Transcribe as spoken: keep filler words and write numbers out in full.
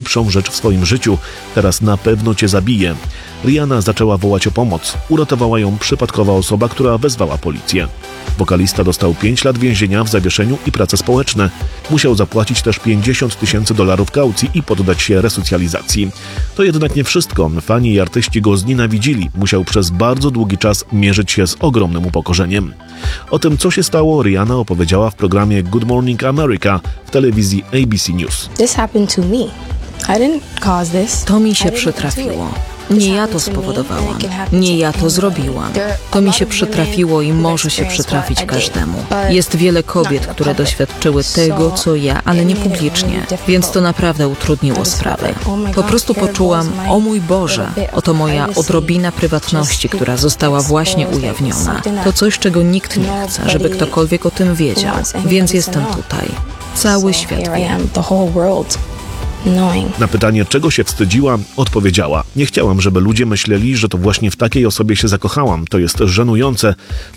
najlepszą rzecz w swoim życiu. Teraz na pewno cię zabiję. Rihanna zaczęła wołać o pomoc. Uratowała ją przypadkowa osoba, która wezwała policję. Wokalista dostał pięć lat więzienia w zawieszeniu i prace społeczne. Musiał zapłacić też pięćdziesiąt tysięcy dolarów kaucji i poddać się resocjalizacji. To jednak nie wszystko. Fani i artyści go znienawidzili. Musiał przez bardzo długi czas mierzyć się z ogromnym upokorzeniem. O tym, co się stało, Rihanna opowiedziała w programie Good Morning America w telewizji A B C News. This happened to me. I didn't cause this. To mi się przytrafiło. Nie ja to spowodowałam. Nie ja to zrobiłam. To mi się przytrafiło i może się przytrafić każdemu. Jest wiele kobiet, które doświadczyły tego, co ja, ale nie publicznie. Więc to naprawdę utrudniło sprawę. Po prostu poczułam, o mój Boże, oto moja odrobina prywatności, która została właśnie ujawniona. To coś, czego nikt nie chce, żeby ktokolwiek o tym wiedział. Więc jestem tutaj. Cały świat wie. Na pytanie, czego się wstydziła, odpowiedziała: nie chciałam, żeby ludzie myśleli, że to właśnie w takiej osobie się zakochałam. To jest żenujące.